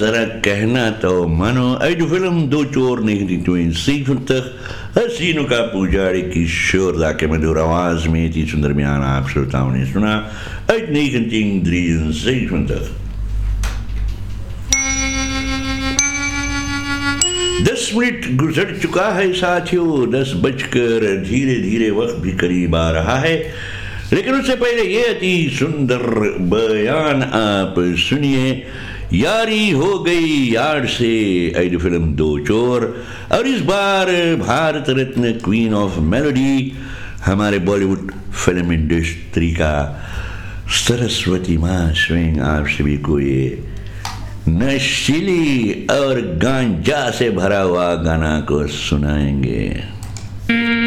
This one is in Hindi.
जरा कहना तो मानो uit de film Doodjoor 1972 हसीनों का पुजारी की शोरदा के मधुर आवाज में थी सुंदर बयान आप श्रोताओं ने सुना uit 1973। 10 मिनट गुजर चुका है साथियों, 10 बजकर धीरे धीरे वक्त भी करीब आ रहा है, लेकिन उससे पहले ये अति सुंदर बयान आप सुनिए। यारी हो गई यार से आई फिल्म दो चोर, और इस बार Bharat Ratna queen of melody हमारे बॉलीवुड फिल्म इंडस्ट्री का सरस्वती माँ स्वयं आप सभी को ये नशीली और गांजा से भरा हुआ गाना को सुनाएंगे।